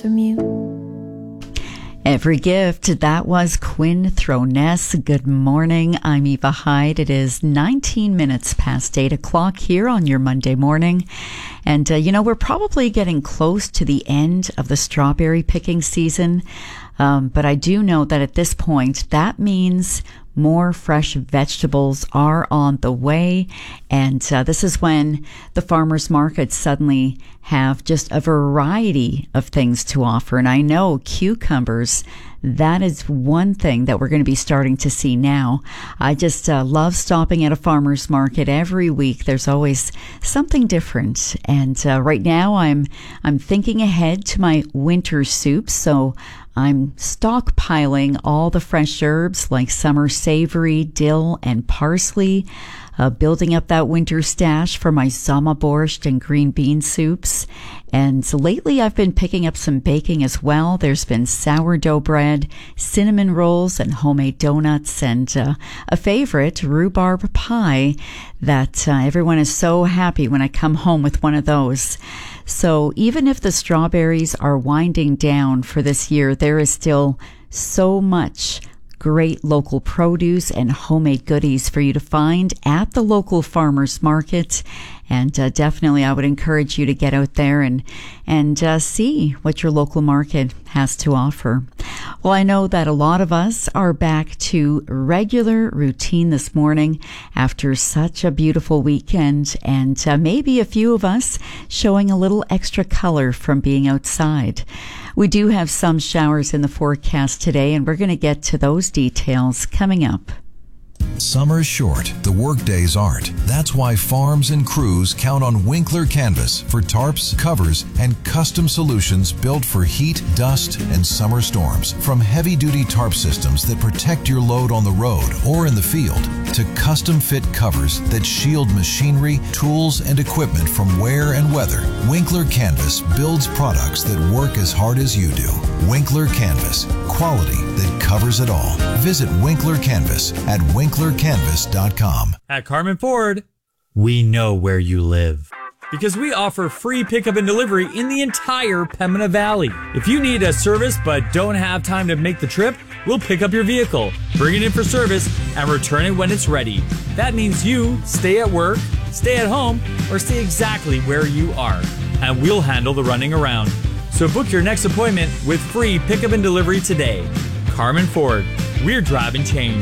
from you. Every gift. That was Quinn Throness. Good morning. I'm Eva Hyde. It is 19 minutes past 8 o'clock here on your Monday morning. And, we're probably getting close to the end of the strawberry picking season. But I do know that at this point, that means more fresh vegetables are on the way. And this is when the farmers markets suddenly have just a variety of things to offer. And I know cucumbers, that is one thing that we're going to be starting to see now. I just love stopping at a farmer's market every week. There's always something different. And right now I'm thinking ahead to my winter soup. So I'm stockpiling all the fresh herbs like summer savory, dill, and parsley, building up that winter stash for my zamaborscht and green bean soups. And so lately I've been picking up some baking as well. There's been sourdough bread, cinnamon rolls, and homemade donuts, and a favorite, rhubarb pie, that everyone is so happy when I come home with one of those. So even if the strawberries are winding down for this year, there is still so much great local produce and homemade goodies for you to find at the local farmers market. And definitely I would encourage you to get out there and see what your local market has to offer. Well, I know that a lot of us are back to regular routine this morning after such a beautiful weekend, and maybe a few of us showing a little extra color from being outside. We do have some showers in the forecast today, and we're going to get to those details coming up. Summer's short, the work days aren't. That's why farms and crews count on Winkler Canvas for tarps, covers, and custom solutions built for heat, dust, and summer storms. From heavy-duty tarp systems that protect your load on the road or in the field, to custom-fit covers that shield machinery, tools, and equipment from wear and weather, Winkler Canvas builds products that work as hard as you do. Winkler Canvas, quality that covers it all. Visit Winkler Canvas at winklercanvas.com. At Carmen Ford, we know where you live, because we offer free pickup and delivery in the entire Pembina Valley. If you need a service but don't have time to make the trip, we'll pick up your vehicle, bring it in for service, and return it when it's ready. That means you stay at work, stay at home, or stay exactly where you are, and we'll handle the running around. So book your next appointment with free pickup and delivery today. Carmen Ford, we're driving change.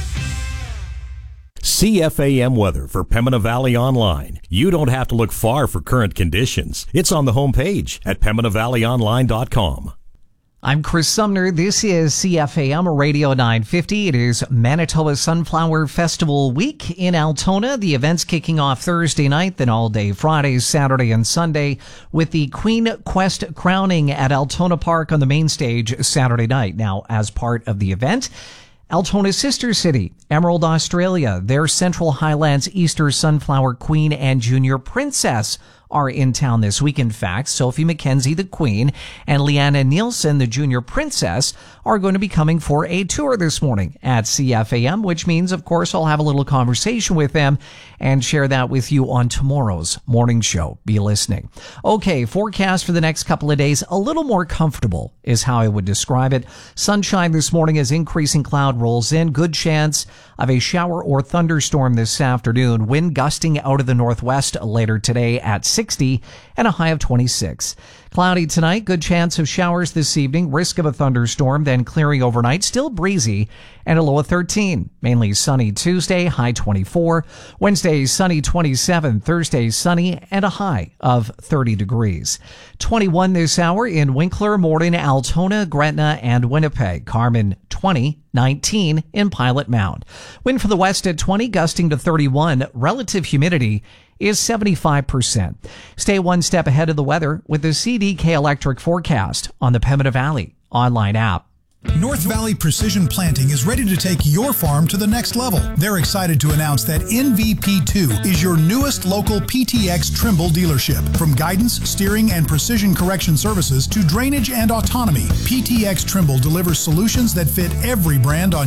CFAM weather for Pembina Valley Online. You don't have to look far for current conditions. It's on the homepage at PembinaValleyOnline.com. I'm Chris Sumner. This is CFAM Radio 950. It is Manitoba Sunflower Festival Week in Altona. The event's kicking off Thursday night, then all day Friday, Saturday, and Sunday, with the Queen Quest crowning at Altona Park on the main stage Saturday night. Now, as part of the event, Altona's sister city, Emerald, Australia, their Central Highlands Easter Sunflower Queen and Junior Princess are in town this week. In fact, Sophie McKenzie, the Queen, and Leanna Nielsen, the Junior Princess, are going to be coming for a tour this morning at CFAM, which means, of course, I'll have a little conversation with them and share that with you on tomorrow's morning show. Be listening. Okay, forecast for the next couple of days, a little more comfortable is how I would describe it. Sunshine this morning as increasing cloud rolls in. Good chance of a shower or thunderstorm this afternoon. Wind gusting out of the northwest later today at 60 and a high of 26. Cloudy tonight, good chance of showers this evening, risk of a thunderstorm, then clearing overnight, still breezy, and a low of 13. Mainly sunny Tuesday, high 24. Wednesday, sunny 27. Thursday, sunny, and a high of 30 degrees. 21 this hour in Winkler, Morden, Altona, Gretna, and Winnipeg. Carmen, 20. 19 in Pilot Mound. Wind from the west at 20, gusting to 31. Relative humidity is 75%. Stay one step ahead of the weather with the CDK Electric forecast on the Pembina Valley online app. North Valley Precision Planting is ready to take your farm to the next level. They're excited to announce that NVP2 is your newest local PTX Trimble dealership. From guidance, steering, and precision correction services to drainage and autonomy, PTX Trimble delivers solutions that fit every brand on